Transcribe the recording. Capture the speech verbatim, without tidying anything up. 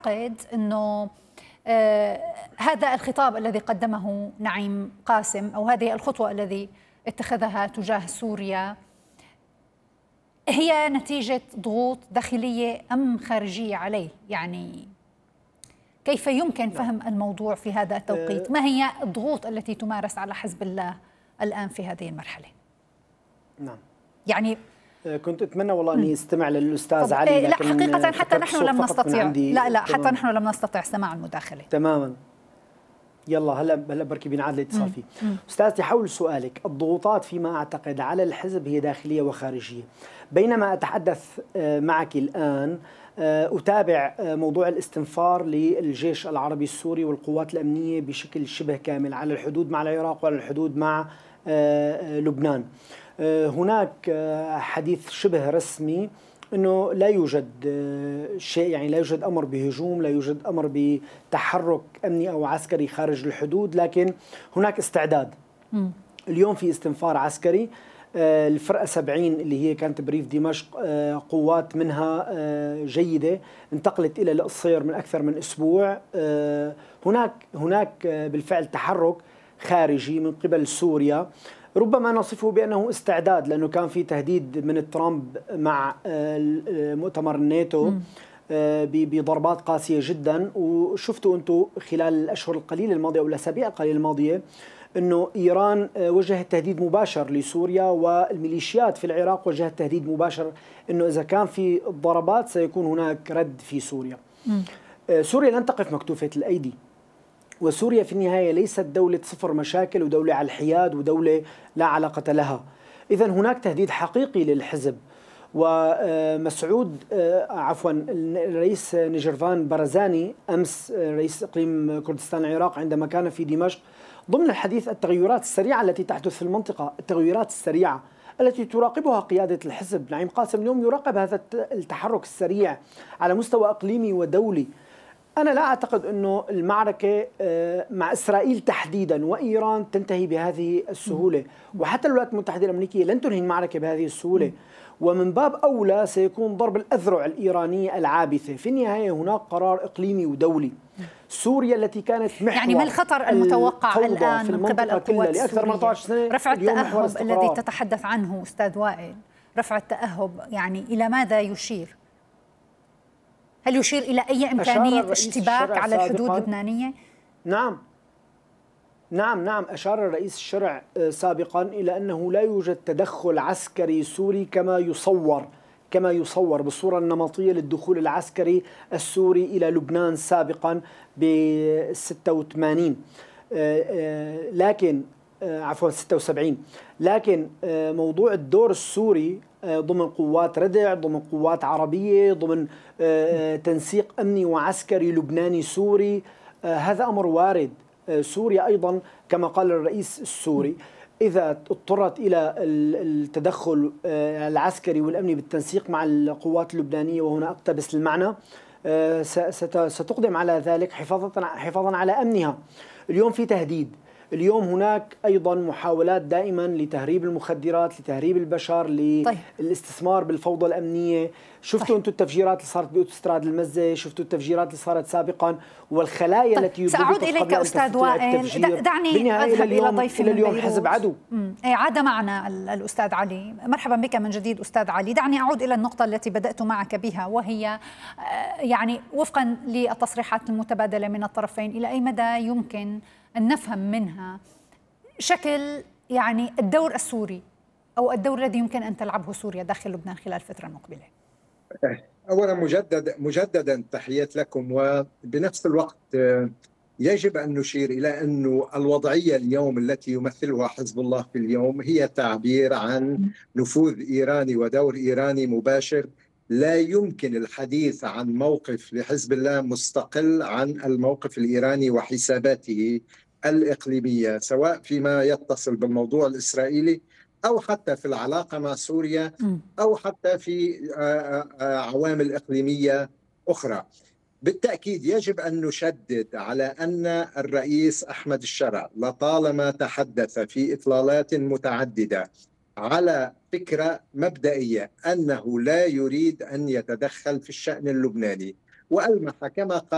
أعتقد أنه آه هذا الخطاب الذي قدمه نعيم قاسم أو هذه الخطوة الذي اتخذها تجاه سوريا هي نتيجة ضغوط داخلية أم خارجية عليه؟ يعني كيف يمكن فهم الموضوع في هذا التوقيت؟ ما هي الضغوط التي تمارس على حزب الله الآن في هذه المرحلة؟ نعم يعني كنت أتمنى والله أني استمع للأستاذ علي، لا حقيقة حتى نحن لم نستطيع لا لا حتى تمام. نحن لم نستطيع سماع المداخلة تماما. يلا هلا هلا بركي بينعاد الاتصال فيه. أستاذتي حول سؤالك، الضغوطات فيما أعتقد على الحزب هي داخلية وخارجية. بينما أتحدث معك الآن أتابع موضوع الاستنفار للجيش العربي السوري والقوات الأمنية بشكل شبه كامل على الحدود مع العراق وعلى الحدود مع لبنان. هناك حديث شبه رسمي أنه لا يوجد شيء، يعني لا يوجد أمر بهجوم، لا يوجد أمر بتحرك أمني أو عسكري خارج الحدود، لكن هناك استعداد. م. اليوم في استنفار عسكري، الفرقة سبعين اللي هي كانت بريف دمشق قوات منها جيدة انتقلت إلى القصير من أكثر من أسبوع. هناك هناك بالفعل تحرك خارجي من قبل سوريا، ربما نصفه بأنه استعداد، لأنه كان في تهديد من ترامب مع مؤتمر الناتو بضربات قاسية جدا. وشفتوا أنتم خلال الأشهر القليلة الماضية أو الأسابيع القليلة الماضية أنه إيران وجهت تهديد مباشر لسوريا، والميليشيات في العراق وجهت تهديد مباشر أنه إذا كان في ضربات سيكون هناك رد في سوريا. م. سوريا لن تقف مكتوفة الأيدي، وسوريا في النهاية ليست دولة صفر مشاكل ودولة على الحياد ودولة لا علاقة لها. إذن هناك تهديد حقيقي للحزب. ومسعود عفوا الرئيس نجرفان برزاني أمس رئيس إقليم كردستان العراق عندما كان في دمشق ضمن الحديث التغيرات السريعة التي تحدث في المنطقة، التغيرات السريعة التي تراقبها قيادة الحزب. نعيم قاسم اليوم يراقب هذا التحرك السريع على مستوى إقليمي ودولي. أنا لا أعتقد أنه المعركة مع إسرائيل تحديدا وإيران تنتهي بهذه السهولة، وحتى الولايات المتحدة الأمريكية لن تنهي المعركة بهذه السهولة، ومن باب أولى سيكون ضرب الأذرع الإيرانية العابثة. في النهاية هناك قرار إقليمي ودولي. سوريا التي كانت محور يعني ما الخطر المتوقع الآن من قبل القوات لأكثر من أربعة عشر سنة؟ رفع التأهب الذي تتحدث عنه أستاذ وائل، رفع التأهب يعني إلى ماذا يشير؟ هل يشير إلى أي إمكانية اشتباك على الحدود اللبنانية؟ نعم نعم نعم أشار الرئيس الشرع سابقا إلى أنه لا يوجد تدخل عسكري سوري كما يصور كما يصور بالصورة النمطية للدخول العسكري السوري إلى لبنان سابقا ب ستة وثمانين، لكن عفوا ستة وسبعين. لكن موضوع الدور السوري ضمن قوات ردع، ضمن قوات عربية، ضمن تنسيق أمني وعسكري لبناني سوري، هذا أمر وارد. سوريا أيضا كما قال الرئيس السوري إذا اضطرت إلى التدخل العسكري والأمني بالتنسيق مع القوات اللبنانية، وهنا أقتبس المعنى، ستقدم على ذلك حفاظا حفاظا على أمنها. اليوم في تهديد، اليوم هناك أيضا محاولات دائما لتهريب المخدرات، لتهريب البشر، للاستثمار بالفوضى الأمنية. شفتوا طيب. أنتم التفجيرات اللي صارت بأوتوستراد المزة، شفتوا التفجيرات اللي صارت سابقا، والخلايا طيب. التي سأعود إليك أستاذ وائل، دعني أذهب إلى ضيفي إلى اليوم حزب عدو. عاد معنا الأستاذ علي، مرحبا بك من جديد أستاذ علي. دعني أعود إلى النقطة التي بدأت معك بها، وهي يعني وفقا للتصريحات المتبادلة من الطرفين إلى أي مدى يمكن أن نفهم منها شكل يعني الدور السوري أو الدور الذي يمكن أن تلعبه سوريا داخل لبنان خلال الفترة المقبلة؟ أولا مجدد مجددا تحية لكم، وبنفس الوقت يجب أن نشير إلى أن الوضعية اليوم التي يمثلها حزب الله في اليوم هي تعبير عن نفوذ إيراني ودور إيراني مباشر. لا يمكن الحديث عن موقف لحزب الله مستقل عن الموقف الإيراني وحساباته الإقليمية، سواء فيما يتصل بالموضوع الإسرائيلي أو حتى في العلاقة مع سوريا أو حتى في عوامل إقليمية أخرى. بالتأكيد يجب أن نشدد على أن الرئيس أحمد الشرع لطالما تحدث في إطلالات متعددة على فكرة مبدئية أنه لا يريد أن يتدخل في الشأن اللبناني، وألمح كما قال